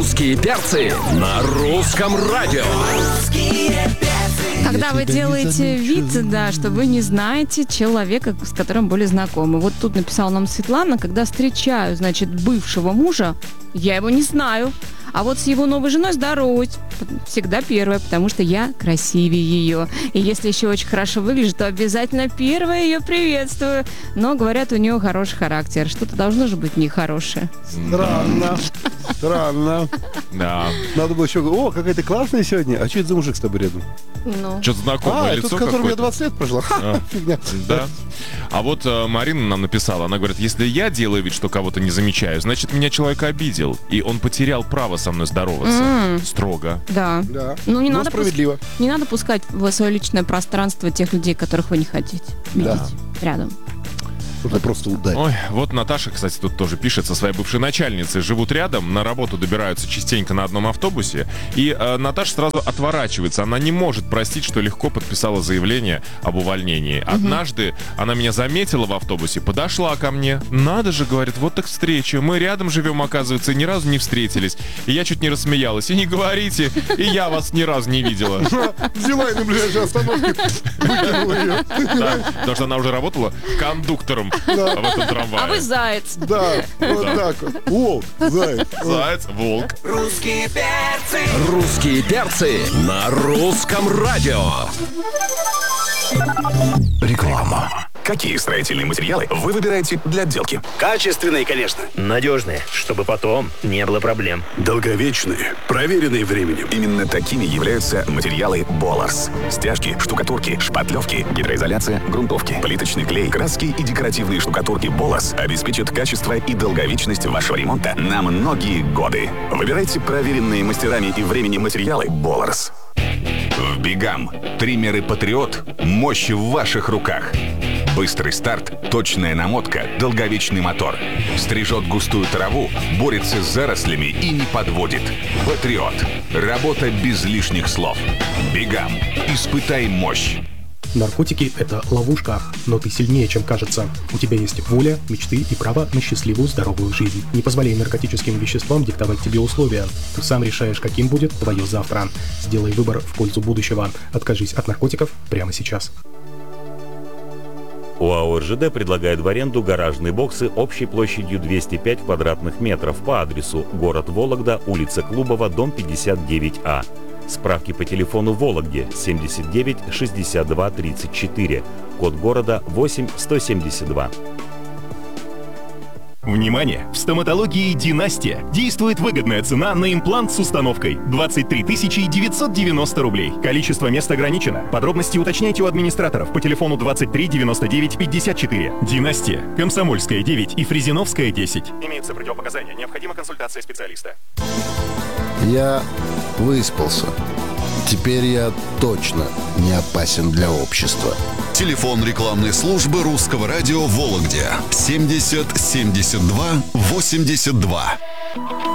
Русские перцы на русском радио. Когда вы делаете вид, да, что вы не знаете человека, с которым были знакомы. Вот тут написала нам Светлана: когда встречаю, значит, бывшего мужа, я его не знаю. А вот с его новой женой здороваюсь. Всегда первая, потому что я красивее ее. И если еще очень хорошо выглядит, то обязательно первая ее приветствую. Но, говорят, у нее хороший характер. Что-то должно же быть нехорошее. Странно. Да. Надо было еще говорить: о, какая ты классная сегодня. А что это за мужик с тобой рядом? Ну. Что-то знакомое лицо тот, с которым я какое-то. 20 лет прожила. Фигня. Да. А вот Марина нам написала, она говорит: если я делаю вид, что кого-то не замечаю, значит, меня человек обидел, и он потерял право со мной здороваться. Строго. Да. Да. Ну, не Но надо справедливо. не надо пускать в свое личное пространство тех людей, которых вы не хотите видеть рядом. Это просто ударь. Ой, вот Наташа, кстати, тут тоже пишет со своей бывшей начальницей. Живут рядом, на работу добираются частенько на одном автобусе. И Наташа сразу отворачивается. Она не может простить, что легко подписала заявление об увольнении. Однажды она меня заметила в автобусе, подошла ко мне. Надо же, говорит, вот так встреча. Мы рядом живем, оказывается, и ни разу не встретились. И я чуть не рассмеялась. И не говорите, и я вас ни разу не видела. Взяла и на ближайшей остановке выкинула ее. Да, потому что она уже работала кондуктором в этом трамвае. А вы заяц. Да, вот так вот. Волк, заяц. Заяц, волк. Русские перцы на русском радио. Реклама. Какие строительные материалы вы выбираете для отделки? Качественные, конечно. Надежные, чтобы потом не было проблем. Долговечные, проверенные временем. Именно такими являются материалы Боларс. Стяжки, штукатурки, шпатлевки, гидроизоляция, грунтовки, плиточный клей, краски и декоративные штукатурки Боларс обеспечат качество и долговечность вашего ремонта на многие годы. Выбирайте проверенные мастерами и временем материалы Боларс. В Бигам. Триммеры Патриот. Мощь в ваших руках. Быстрый старт, точная намотка, долговечный мотор. Стрижет густую траву, борется с зарослями и не подводит. Патриот. Работа без лишних слов. Бигам. Испытай мощь. Наркотики – это ловушка, но ты сильнее, чем кажется. У тебя есть воля, мечты и право на счастливую, здоровую жизнь. Не позволяй наркотическим веществам диктовать тебе условия. Ты сам решаешь, каким будет твое завтра. Сделай выбор в пользу будущего. Откажись от наркотиков прямо сейчас. ОАО РЖД предлагает в аренду гаражные боксы общей площадью 205 квадратных метров по адресу город Вологда, улица Клубова, дом 59А. Справки по телефону Вологде 79 62 34, код города 8172. Внимание! В стоматологии «Династия» действует выгодная цена на имплант с установкой 23 990 рублей. Количество мест ограничено. Подробности уточняйте у администраторов по телефону 23 99 54. «Династия», Комсомольская 9 и Фрезеновская 10. Имеются противопоказания. Необходима консультация специалиста. Я выспался. Теперь я точно не опасен для общества. Телефон рекламной службы русского радио в Вологде 70 72 82.